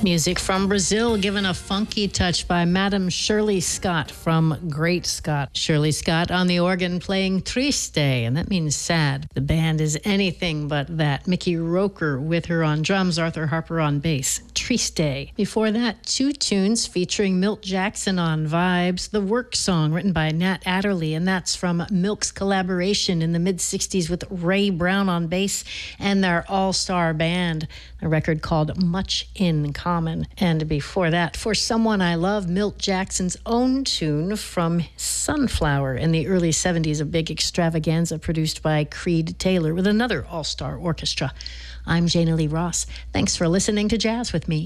Music from Brazil, given a funky touch by Madam Shirley Scott from Great Scott. Shirley Scott on the organ playing Triste, and that means sad. The band is anything but that. Mickey Roker with her on drums, Arthur Harper on bass. Triste. Before that, two tunes featuring Milt Jackson on vibes. The Work Song, written by Nat Adderley, and that's from Milk's collaboration in the mid-60s with Ray Brown on bass and their all-star band. A record called Much in Common. And before that, For Someone I Love, Milt Jackson's own tune from Sunflower in the early 70s, a big extravaganza produced by Creed Taylor with another all-star orchestra. I'm Jana Lee Ross. Thanks for listening to Jazz with me.